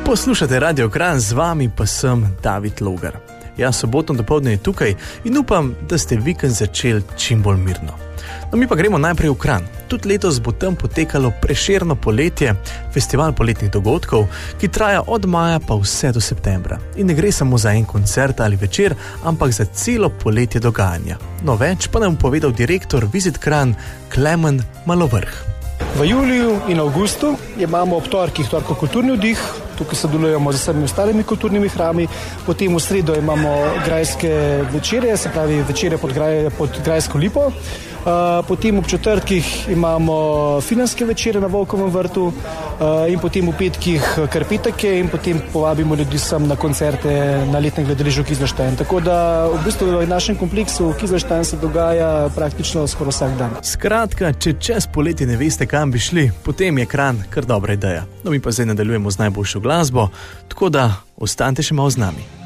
Poslušate Radio Kranj, z vami pa sem David Logar. Ja, sobotno dopoldne je tukaj in upam, da ste vikend začeli čim bolj mirno. No, mi pa gremo najprej v Kranj. Tudi letos bo tam potekalo Prešerno poletje, festival poletnih dogodkov, ki traja od maja pa vse do septembra. In ne gre samo za en koncert ali večer, ampak za celo poletje dogajanja. No, več pa nam povedal direktor Visit Kranj Klemen Malovrh. V juliju in avgustu imamo ob torkih kulturni vdih, tukaj sodelujemo z vsemi ostalimi kulturnimi hrami, potem v sredo imamo grajske večere, se pravi večere pod Grajsko lipo, potem ob četrtkih imamo filmske večere na Volkovem vrtu in potem v petkih krpetake in potem povabimo ljudi sem na koncerte na letnem gledališču Kizlerstein. Tako da v bistvu v našem kompleksu Kizlerstein se dogaja praktično skoraj vsak dan. Skratka, če čez poletje ne veste, kam bi šli, potem je Kranj kar dobra ideja. No, mi pa zdaj nadaljujemo z najboljšo glasbo, tako da ostanite še malo z nami.